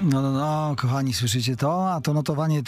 No, kochani, słyszycie to? A to notowanie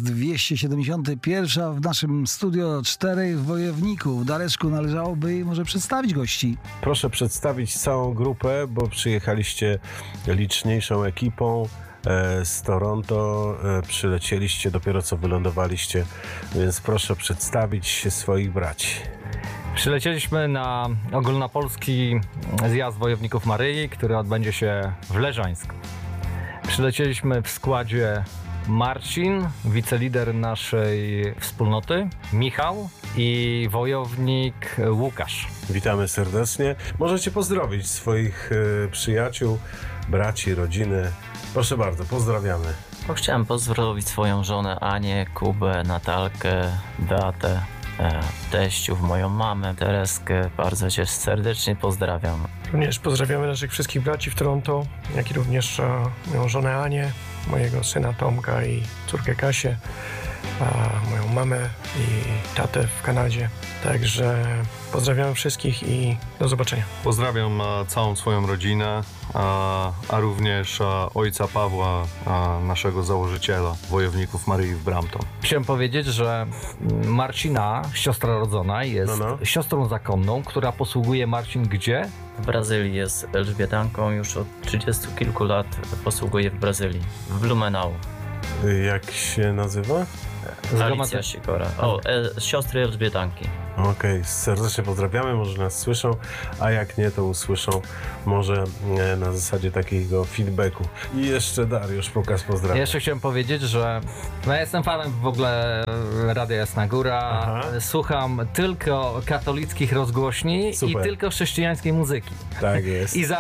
1271 w naszym Studio 4 Wojowników. Dareczku, należałoby może przedstawić gości. Proszę przedstawić całą grupę, bo przyjechaliście liczniejszą ekipą z Toronto. Przylecieliście, dopiero co wylądowaliście, więc proszę przedstawić swoich braci. Przylecieliśmy na ogólnopolski zjazd Wojowników Maryi, który odbędzie się w Leżańsku. Przylecieliśmy w składzie Marcin, wicelider naszej wspólnoty, Michał i wojownik Łukasz. Witamy serdecznie. Możecie pozdrowić swoich przyjaciół, braci, rodziny. Proszę bardzo, pozdrawiamy. Chciałem pozdrowić swoją żonę Anię, Kubę, Natalkę, Beatę, teściów, moją mamę, Tereskę. Bardzo Cię serdecznie pozdrawiam. Również pozdrawiamy naszych wszystkich braci w Toronto, jak i również moją żonę Anię, mojego syna Tomka i córkę Kasię, moją mamę i tatę w Kanadzie. Także pozdrawiam wszystkich i do zobaczenia. Pozdrawiam całą swoją rodzinę, a również ojca Pawła, naszego założyciela Wojowników Maryi w Brampton. Chciałem powiedzieć, że Marcina, siostra rodzona, jest siostrą zakonną, która posługuje Marcin gdzie? W Brazylii jest Elżbietanką, już od 30 kilku lat posługuje w Brazylii, w Blumenau. Jak się nazywa? Alicja Sikora. Siostry Elżbietanki. Okej, serdecznie pozdrawiamy, może nas słyszą, a jak nie, to usłyszą może na zasadzie takiego feedbacku. I jeszcze Dariusz, pokaż pozdrawiam. Jeszcze chciałem powiedzieć, że ja jestem fanem w ogóle Radia Jasna Góra. Słucham tylko katolickich rozgłośni. Super. I tylko chrześcijańskiej muzyki. Tak jest. I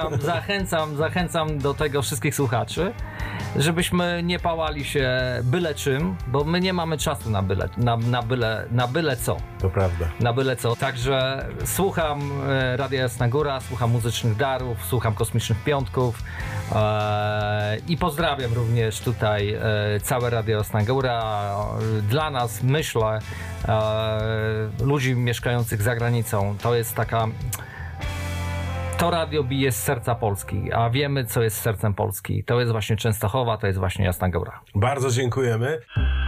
zachęcam do tego wszystkich słuchaczy, żebyśmy nie pałali się byle czym, bo my nie mamy czasu na byle co. To prawda. Na byle co. Także słucham Radia Jasna Góra, słucham Muzycznych Darów, słucham Kosmicznych Piątków i pozdrawiam również tutaj całe Radio Jasna Góra. Dla nas, myślę, ludzi mieszkających za granicą, to jest taka... To radio bije z serca Polski, a wiemy, co jest sercem Polski. To jest właśnie Częstochowa, to jest właśnie Jasna Góra. Bardzo dziękujemy.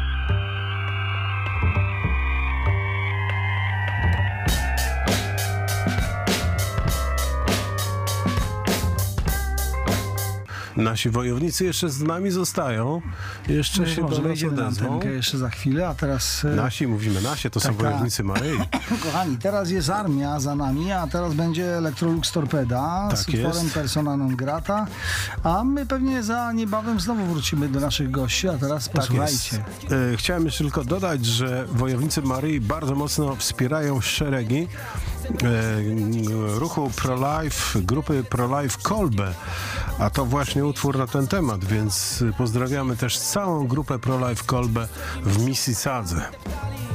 Nasi wojownicy jeszcze z nami zostają. Jeszcze się może do nas wejdziemy na odezwą. antenkę jeszcze za chwilę, a teraz... Nasi, mówimy nasi, to są wojownicy Maryi. Kochani, teraz jest armia za nami, a teraz będzie Electrolux Torpeda z utworem Persona non grata, a my pewnie za niebawem znowu wrócimy do naszych gości, a teraz posłuchajcie. Chciałem jeszcze tylko dodać, że wojownicy Maryi bardzo mocno wspierają szeregi ruchu Pro-Life, grupy Pro-Life Kolbe, a to właśnie utwór na ten temat, więc pozdrawiamy też całą grupę Pro-Life Kolbe w Mississadze.